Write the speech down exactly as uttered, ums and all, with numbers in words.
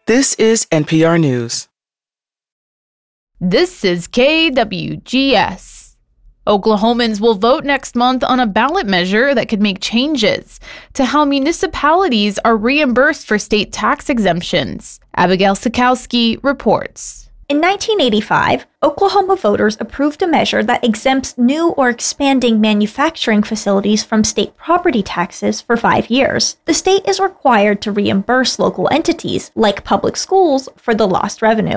This is N P R News. This is K W G S. Oklahomans will vote next month on a ballot measure that could make changes to how municipalities are reimbursed for state tax exemptions. Abigail Sikowski reports. In nineteen eighty-five, Oklahoma voters approved a measure that exempts new or expanding manufacturing facilities from state property taxes for five years. The state is required to reimburse local entities, like public schools, for the lost revenue.